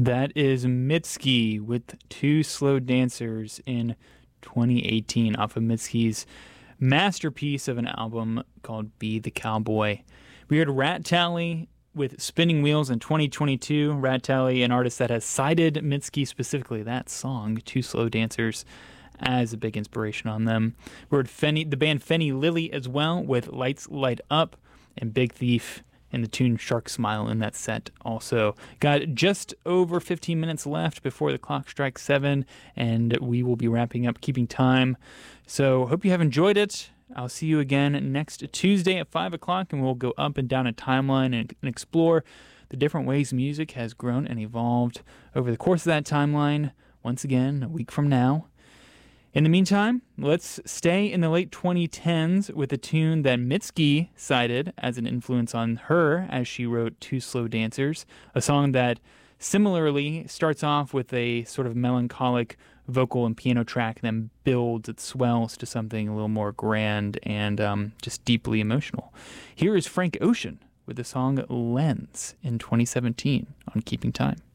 That is Mitski with Two Slow Dancers in 2018 off of Mitski's masterpiece of an album called Be the Cowboy. We heard Rat Tally with Spinning Wheels in 2022. Rat Tally, an artist that has cited Mitski, specifically that song, Two Slow Dancers, as a big inspiration on them. We heard the band Fenny Lily as well with Lights Light Up and Big Thief and the tune Shark Smile in that set also. Got just over 15 minutes left before the clock strikes 7, and we will be wrapping up, keeping time. So hope you have enjoyed it. I'll see you again next Tuesday at 5 o'clock, and we'll go up and down a timeline and explore the different ways music has grown and evolved over the course of that timeline, once again, a week from now. In the meantime, let's stay in the late 2010s with a tune that Mitski cited as an influence on her as she wrote Two Slow Dancers, a song that similarly starts off with a sort of melancholic vocal and piano track, then builds, it swells to something a little more grand and just deeply emotional. Here is Frank Ocean with the song Lens in 2017 on Keeping Time.